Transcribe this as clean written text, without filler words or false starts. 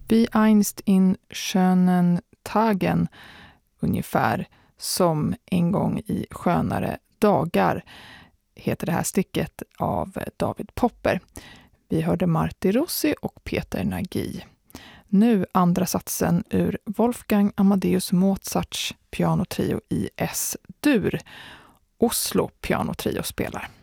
Wie einst in schönen Tagen, ungefär som en gång i skönare dagar, heter det här stycket av David Popper. Vi hörde Marti Rossi och Peter Nagy. Nu andra satsen ur Wolfgang Amadeus Mozarts pianotrio i S-dur. Oslo pianotrio spelar.